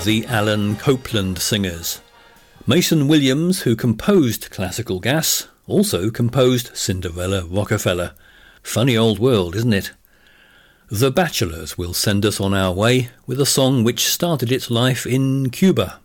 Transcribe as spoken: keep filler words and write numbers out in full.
the Alan Copland Singers. Mason Williams, who composed Classical Gas, also composed Cinderella Rockefeller. Funny old world, isn't it? The Bachelors will send us on our way with a song which started its life in Cuba.